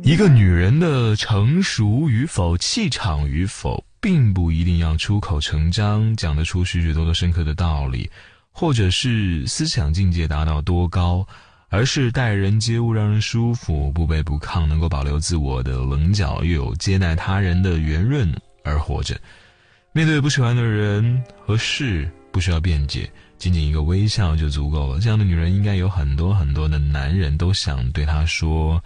一个女人的成熟与否、气场与否，并不一定要出口成章，讲得出许许多多深刻的道理，或者是思想境界达到多高，而是待人接物让人舒服，不卑不亢，能够保留自我的棱角，又有接纳他人的圆润而活着。面对不喜欢的人和事，不需要辩解，仅仅一个微笑就足够了。这样的女人应该有很多很多的男人都想对她说